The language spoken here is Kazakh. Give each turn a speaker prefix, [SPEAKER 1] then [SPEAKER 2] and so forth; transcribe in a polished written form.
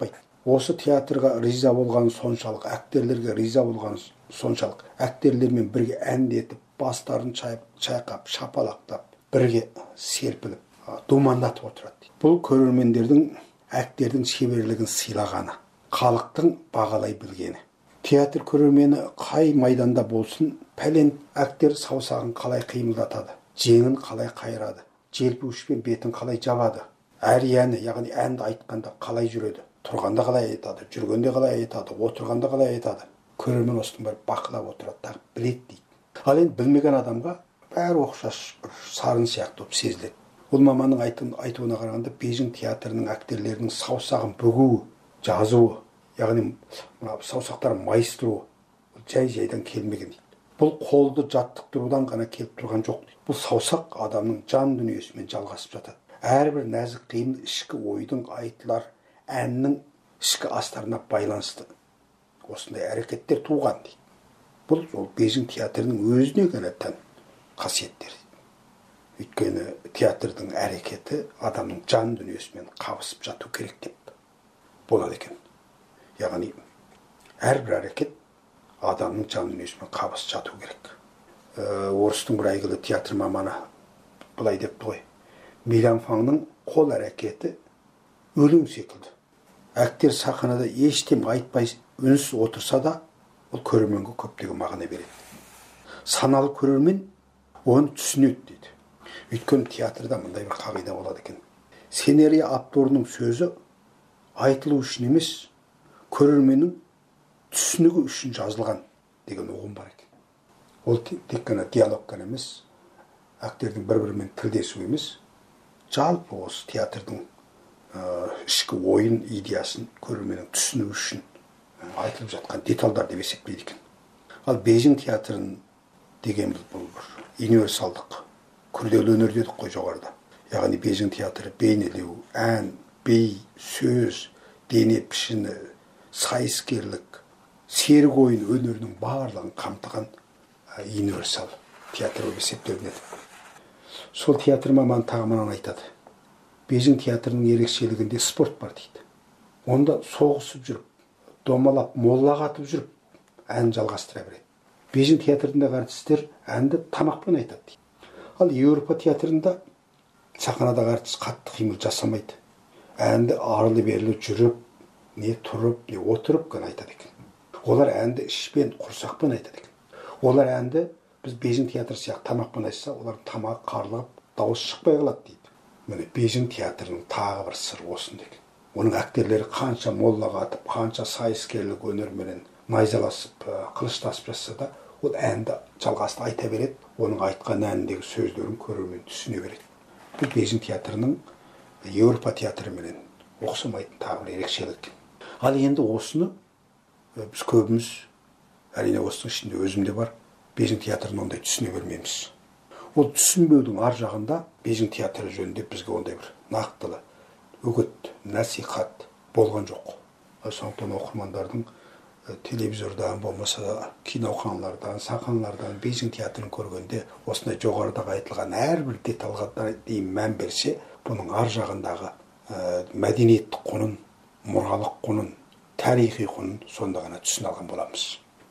[SPEAKER 1] таппайды. Осы театрға риза болған соншалық, актерлерге риза болған соншалық, актерлермен бірге әндетіп, бастарын шайқап, шапалақтап, бірге серпіліп, думандатып отырады. Бұл көрермендердің актердің шеберлігін сыйлағаны, халықтың бағалай білгені. Театр көрермені қай майданда болсын, пәлен актер саусағын қалай қимылдатады, жеңін қалай қайырады, желпуішпен бетін қалай жабады, әрияны, яғни әнді айтқанда қалай жүреді, тұрғанда қалай айтады, жүргенде қалай айтады, отырғанда қалай айтады. Көрермен осының бәрі бақылап отырады, тағы біледі дейді. Ал енді білмеген адамға бәрі ұқсас сарын сияқты болып сезіледі. Ол маманның айтуына қарағанда Бейжің театрының актерлерінің саусағын бүгуі, жазуы, яғни саусақтарын майыстыруы жай-жайдан келмеген дейді. Бұл қолды жаттықтырудан ғана келіп тұрған жоқ дейді. Бұл саусақ адамның жан дүниесімен жалғасып жатады. Әрбір нәзік қимыл ішкі ойдың, айтылар әннің ішкі астарына байланысты осындай әрекеттер туған дейді. Бұл ол Бейжің театрының өзіне ғана тән қасиеттер. Өйткені театрдың әрекеті адамның жан дүниесімен қабысып жату керек деп болады екен. Яғни әрбір әрекет адамның жан дүниесімен қабысып жату керек. Орыстың бір әйгілі театр маманы былай депті ғой: Миланфаңның қол әрекеті өлім секілді. Актер сахнада ештем айтпай үнсіз отырса да, ол көрерменге көптеген мағына береді. Саналы көрермен оны түсінеді дейді. Өйткені театрда мындай бір қағида болады екен: сценарий авторының сөзі айтылу үшін емес, көрерменнің түсінігі үшін жазылған деген ұғым бар екен. Ол тек қана диалог қана емес, актердің бір-бірімен тілдесу емес, жалпы осы театрдың ішкі ойын идеясын көрерменнің түсіну үшін айтылып жатқан детальдар деп есептейді екен. Ал Бейжің театрын деген бұл бір универсалдық, күрделі өнер дедік қой жоғарыда. Яғни Бейжің театры бейнелеу, ән, бей, сөз, дене пішіні, сайыскерлік, серік ойын өнерінің барлығын қамтыған универсал театр болып есептелінеді. Сол театр маманы тағы мынаны айтады: Бейжің театрының ерекшелігінде спорт бар дейді. Онда соғысып жүріп, домалап, молла қатып жүріп, ән жалғастыра береді. Бейжің театрындағы артистер әнді тамақпен айтады дейді. Ал Еуропа театрында сахнадағы артист қатты қимыл жасамайды. Әнді арлы-берлі жүріп, не тұрып, не отырып қана айтады екен. Олар әнді ішпен, құрсақпен айтады екен. Олар әнді біз Бейжің театры сияқты тамақпен айтса, олар тамақ қарлығып, дауыс шықпай қалады дейді. Міне Бейжің театрының тағы бір сыры осында екен. Оның актерлері қанша молла қатып, қанша сайыскерлік өнерменен найзаласып, қылыштасып жатса да, ол әнді жалғасты айта береді. Оның айтқан әніндегі сөздерін көрермен түсіне береді. Бұл Бейжің театрының Еуропа театрыменен ұқсамайтын тағы бір ерекшелік екен. Ал енді осыны біз көбіміз, әрине осының ішінде өзімде бар, Бейжің театрын ондай түсіне бермейміз. Ол түсінбеудің ар жағында Бейжің театры жөнінде бізге ондай бір нақтылы үгіт, насихат болған жоқ. Сондықтан оқырмандардың телевизордан, болмаса киноханалардан, сахналардан Бейжің театрын көргенде осындай жоғарыдағы айтылған әрбір детальға дейін мән берсе, бұның ар жағындағы мәдениеттік құнын, мұралық құнын, тарихи құнын сонда ғана түсіне алған боламыз.